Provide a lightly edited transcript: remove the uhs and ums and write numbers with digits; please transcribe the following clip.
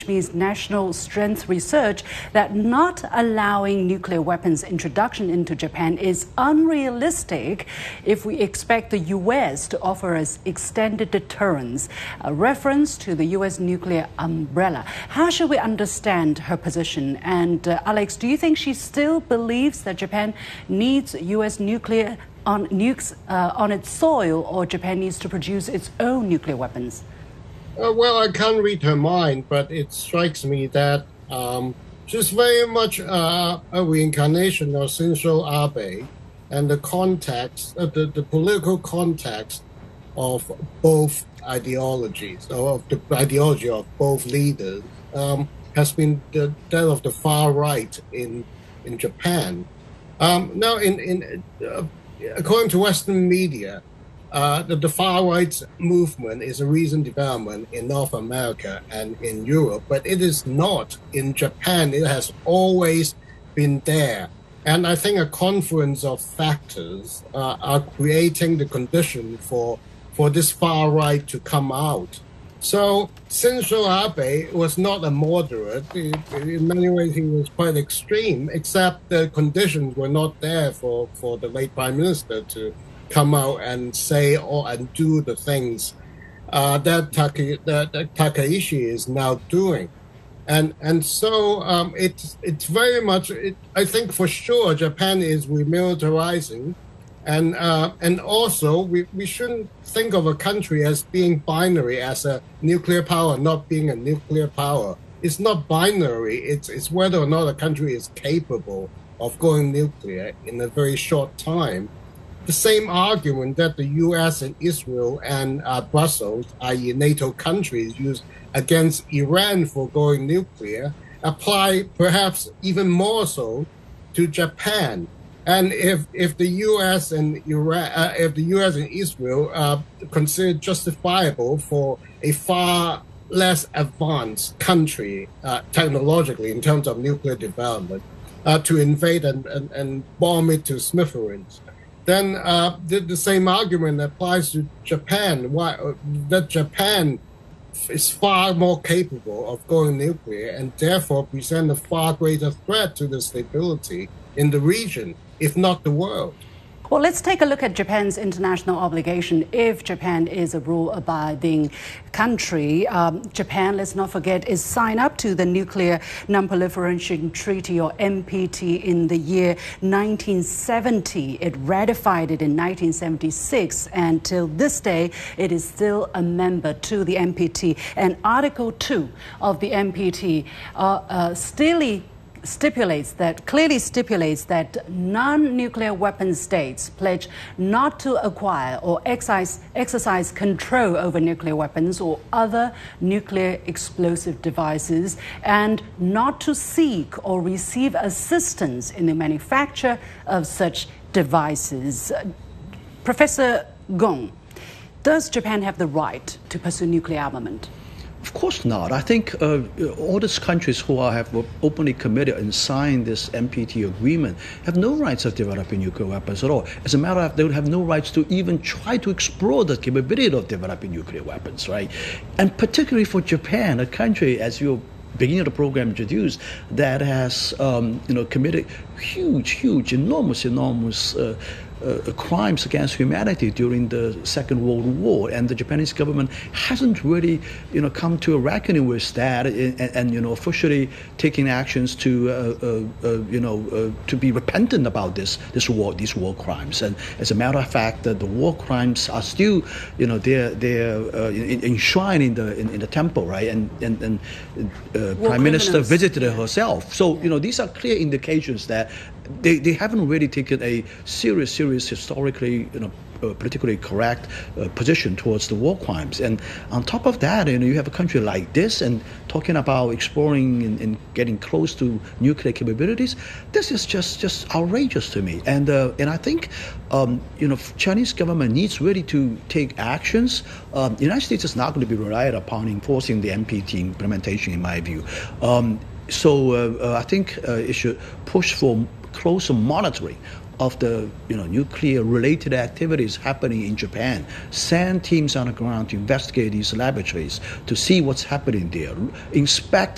Japanese national strength research that not allowing nuclear weapons introduction into Japan is unrealistic if we expect the U.S. to offer us extended deterrence, a reference to the U.S. nuclear umbrella. How should we understand her position? And Alex, do you think she still believes that Japan needs U.S. nuclear nukes on its soil, or Japan needs to produce its own nuclear weapons? Well, I can't read her mind, but it strikes me that she's very much a reincarnation of Shinzo Abe, and the context, the political context of both ideologies, or of the ideology of both leaders, has been that of the far right in Japan. Now, according to Western media, the far right movement is a recent development in North America and in Europe, but it is not in Japan. It has always been there. And I think a confluence of factors are creating the condition for this far right to come out. So Shinzo Abe was not a moderate. In many ways, he was quite extreme, except the conditions were not there for the late Prime Minister to come out and say and do the things that Takaishi is now doing, and so it's very much. I think for sure Japan is remilitarizing, and also we shouldn't think of a country as being binary, as a nuclear power not being a nuclear power. It's not binary. It's whether or not a country is capable of going nuclear in a very short time. The same argument that the U.S. and Israel and Brussels, i.e. NATO countries, used against Iran for going nuclear, apply perhaps even more so to Japan. And if the U.S. and Israel consider justifiable for a far less advanced country technologically in terms of nuclear development to invade and bomb it to smithereens, then the same argument applies to Japan. That Japan is far more capable of going nuclear and therefore present a far greater threat to the stability in the region, if not the world. Well, let's take a look at Japan's international obligation. If Japan is a rule-abiding country, Japan, let's not forget, is signed up to the Nuclear Non-Proliferation Treaty, or NPT, in the year 1970. It ratified it in 1976, and till this day, it is still a member to the NPT. And Article 2 of the NPT clearly stipulates that non-nuclear weapon states pledge not to acquire or exercise control over nuclear weapons or other nuclear explosive devices, and not to seek or receive assistance in the manufacture of such devices. Professor Gong, does Japan have the right to pursue nuclear armament? Of course not. I think all these countries who have openly committed and signed this NPT agreement have no rights of developing nuclear weapons at all. As a matter of fact, they would have no rights to even try to explore the capability of developing nuclear weapons, right? And particularly for Japan, a country, as you beginning of the program introduced, that has committed huge, enormous crimes against humanity during the Second World War, and the Japanese government hasn't really, come to a reckoning with that, and officially taking actions to, to be repentant about these war crimes. And as a matter of fact, the war crimes are still, they're enshrined in the temple, right? And Prime Minister visited it herself. So these are clear indications that they haven't really taken a serious historically, politically correct position towards the war crimes. And on top of that, you have a country like this and talking about exploring and getting close to nuclear capabilities. This is just outrageous to me. And I think Chinese government needs really to take actions. The United States is not going to be relied upon enforcing the NPT implementation, in my view. So I think it should push for closer monitoring of the nuclear-related activities happening in Japan. Send teams on the ground to investigate these laboratories to see what's happening there. Inspect